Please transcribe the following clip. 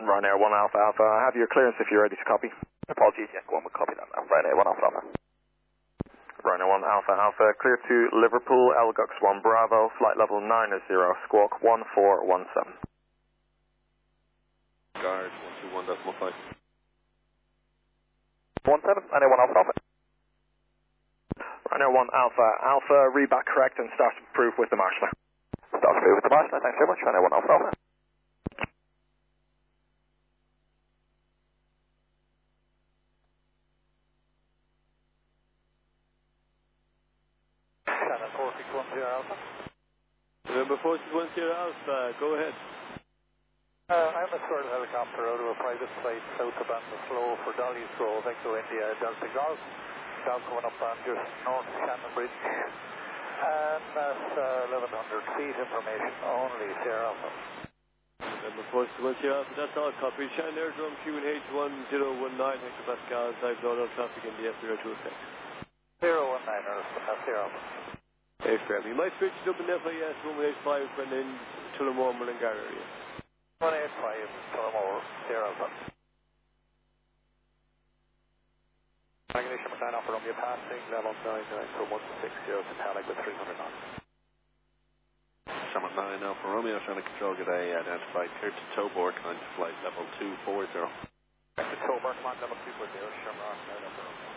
Ryanair 1 Alpha Alpha, I have your clearance if you're ready to copy. Apologies, yeah, go on, we'll copy that now. Ryanair 1 Alpha Alpha. Ryanair 1 Alpha Alpha, clear to Liverpool, Elgux 1 Bravo, flight level 90, squawk 1417. Guard 121.5. 17, Ryanair 1 Alpha Alpha. Ryanair 1 Alpha Alpha, read back correct and start to prove with the marshal. Start through with the marshal, thanks very much. Ryanair 1 Alpha Alpha. Shannon 4610 Alpha. November 4610 Alpha, go ahead. I'm a sort of helicopter out of a private flight south of Ballinasloe for Dolly's Grove, Echo India, Delta Golf. Now coming up on just north Shannon Bridge. And that's 1100 feet, information only, Sierra Alpha. November 4610 Alpha, that's all copy. Shannon Airdrome QNH 1019 hectopascals, I've blown out traffic in the F02 effect. 019, Sierra Alpha. Aircraft, you might switch it up in FIS 185 and then Tullamore, Mullingar area. 185, Tullamore, Sierra Alpha. Ignition McLean off Romeo passing, level 99 for 160 to Talik with 300 knots. Shamrock 9 Alpha Romeo, trying to control today, identified clear to Toborg, climb to flight level 240. October, command level 240, Shamrock 9 Alpha Romeo.